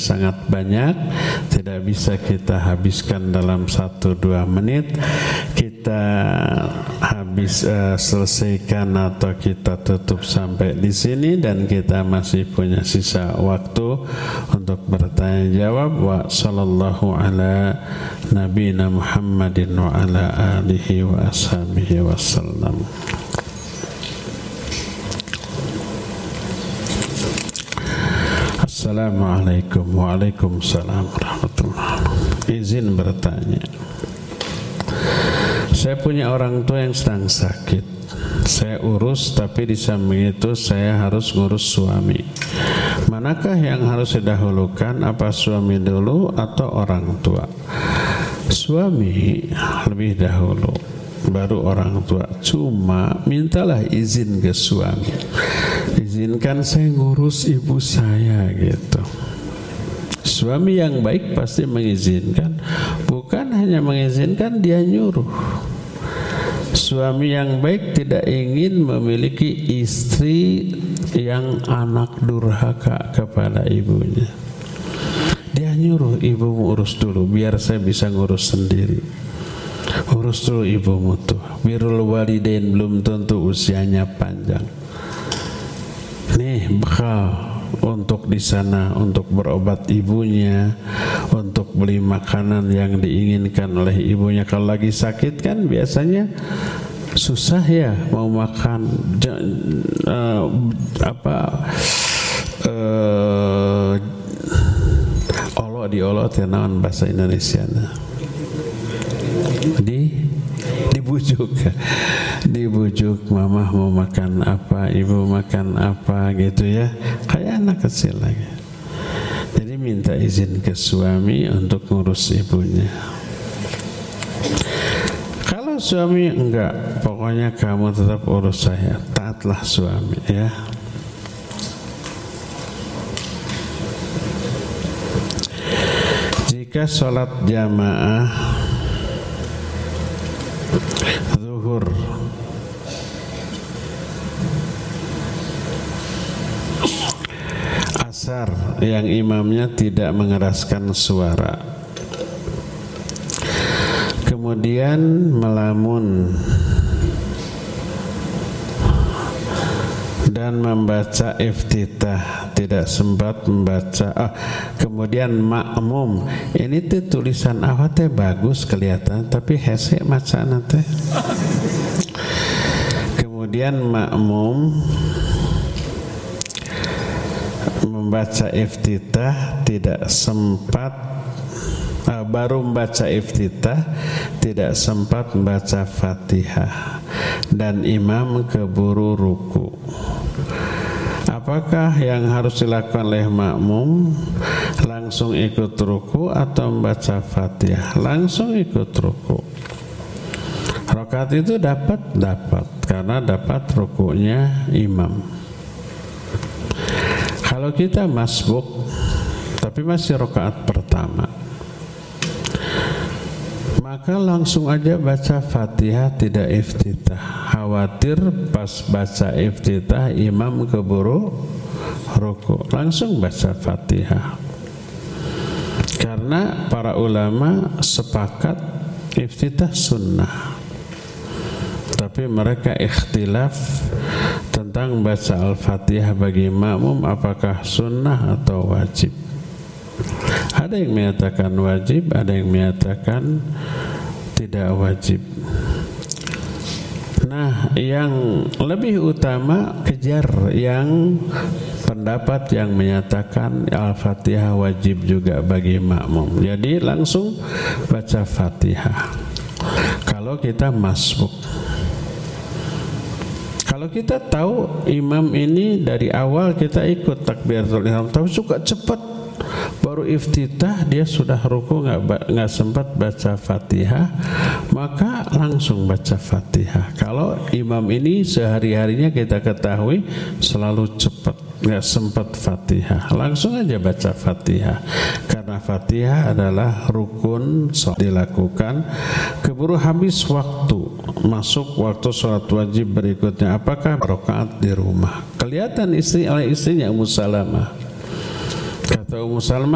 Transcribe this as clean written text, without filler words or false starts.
sangat banyak, tidak bisa kita habiskan dalam 1-2 menit. Kita selesaikan atau kita tutup sampai di sini, dan kita masih punya sisa waktu untuk bertanya jawab. Wa sallallahu ala nabiyina Muhammadin wa ala alihi wa ashabihi wasallam. Assalamualaikum. Waalaikumsalam warahmatullahi wabarakatuh. Izin bertanya. Saya punya orang tua yang sedang sakit. Saya urus, tapi di samping itu saya harus ngurus suami. Manakah yang harus didahulukan? Apa suami dulu atau orang tua? Suami lebih dahulu, baru orang tua. Cuma mintalah izin ke suami. Izinkan saya ngurus ibu saya gitu. Suami yang baik pasti mengizinkan. Bukan hanya mengizinkan, dia nyuruh. Suami yang baik tidak ingin memiliki istri yang anak durhaka kepada ibunya. Dia nyuruh, ibumu urus dulu biar saya bisa ngurus sendiri. Urus dulu ibumu tuh. Birrul walidain belum tentu usianya panjang. Nih bekal untuk di sana, untuk berobat ibunya, untuk beli makanan yang diinginkan oleh ibunya. Kalau lagi sakit kan biasanya susah ya mau makan diolot ya naon bahasa Indonesia dibujuk mama mau makan apa, ibu makan apa gitu ya, kayak anak kecil lagi. Jadi minta izin ke suami untuk ngurus ibunya. Kalau suami enggak, pokoknya kamu tetap urus saya, taatlah suami ya. Jika sholat jamaah zuhur asar yang imamnya tidak mengeraskan suara, kemudian melamun dan membaca iftitah, tidak sempat membaca. Kemudian makmum, ini tuh tulisan awak teh bagus kelihatan, tapi hese macana teh. Kemudian makmum membaca iftitah, tidak sempat, baru membaca iftitah, tidak sempat membaca Fatihah, dan imam keburu ruku. Apakah yang harus dilakukan oleh makmum? Langsung ikut ruku atau membaca Fatihah? Langsung ikut ruku. Rakaat itu dapat karena dapat rukunya imam. Kalau kita masbuk tapi masih rakaat pertama, maka langsung aja baca Fatihah, tidak iftitah. Khawatir pas baca iftitah imam keburu ruku, langsung baca Fatihah. Karena para ulama sepakat iftitah sunnah, tapi mereka ikhtilaf tentang baca Al-Fatihah bagi makmum apakah sunnah atau wajib. Ada yang menyatakan wajib, ada yang menyatakan tidak wajib. Nah, yang lebih utama kejar yang pendapat yang menyatakan Al-Fatihah wajib juga bagi makmum. Jadi langsung baca Fatihah kalau kita masbuk. Kalau kita tahu imam ini dari awal kita ikut takbiratul ihram, tapi suka cepat, baru iftitah dia sudah ruku nggak sempat baca Fatihah, maka langsung baca Fatihah. Kalau imam ini sehari-harinya kita ketahui selalu cepat, nggak sempat Fatihah, langsung aja baca Fatihah. Karena Fatihah adalah rukun dilakukan. Keburu habis waktu, masuk waktu sholat wajib berikutnya. Apakah rakaat di rumah? Kelihatan istri oleh istrinya Ummu Salamah. Kata Ummu Salamah,